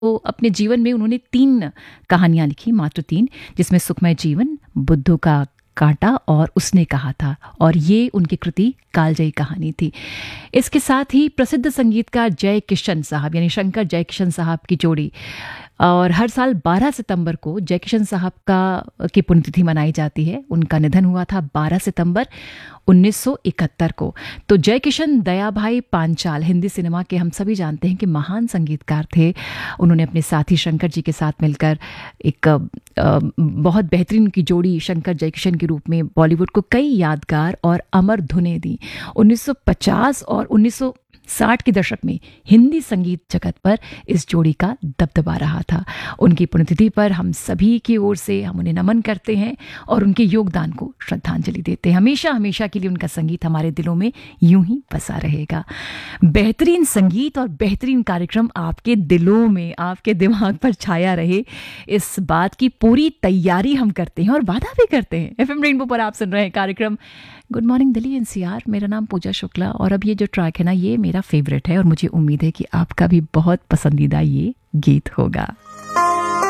तो अपने जीवन में उन्होंने 3 कहानियाँ लिखी, मात्र 3, जिसमें सुखमय जीवन, बुद्धू का कांटा और उसने कहा था, और ये उनकी कृति कालजयी कहानी थी। इसके साथ ही प्रसिद्ध संगीतकार जय किशन साहब यानी शंकर जय किशन साहब की जोड़ी, और हर साल 12 सितंबर को जय किशन साहब की पुण्यतिथि मनाई जाती है। उनका निधन हुआ था 12 सितंबर 1971 को। तो जय किशन दया भाई पांचाल हिंदी सिनेमा के हम सभी जानते हैं कि महान संगीतकार थे। उन्होंने अपने साथी शंकर जी के साथ मिलकर एक बहुत बेहतरीन की जोड़ी शंकर जय किशन के रूप में बॉलीवुड को कई यादगार और अमर धुनें दी। 1950 और 1960 के दशक में हिंदी संगीत जगत पर इस जोड़ी का दबदबा रहा था। उनकी पुण्यतिथि पर हम सभी की ओर से हम उन्हें नमन करते हैं और उनके योगदान को श्रद्धांजलि देते हैं। हमेशा हमेशा के लिए उनका संगीत हमारे दिलों में यूं ही बसा रहेगा। बेहतरीन संगीत और बेहतरीन कार्यक्रम आपके दिलों में, आपके दिमाग पर छाया रहे, इस बात की पूरी तैयारी हम करते हैं और वादा भी करते हैं। एफएम रेनबो पर आप सुन रहे हैं कार्यक्रम गुड मॉर्निंग दिल्ली एनसीआर। मेरा नाम पूजा शुक्ला, और अब ये जो ट्रैक है ना, ये मेरा फेवरेट है और मुझे उम्मीद है कि आपका भी बहुत पसंदीदा ये गीत होगा।